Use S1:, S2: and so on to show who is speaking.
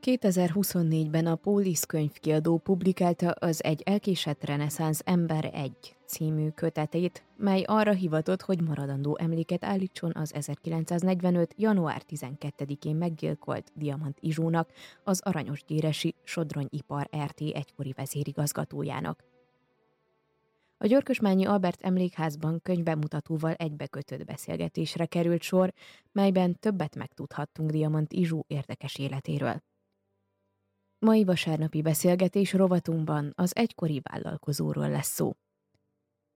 S1: 2024-ben a Pólisz könyvkiadó publikálta az Egy elkésett reneszánsz ember egy című kötetét, mely arra hivatott, hogy maradandó emléket állítson az 1945. január 12-én meggyilkolt Diamant Izsónak, az aranyosgyéresi Sodrony-ipar Rt. Egykori vezérigazgatójának. A Györkösmányi Albert Emlékházban könyvbemutatóval egybekötött beszélgetésre került sor, melyben többet megtudhattunk Diamant Izsó érdekes életéről. Mai vasárnapi beszélgetés rovatunkban az egykori vállalkozóról lesz szó.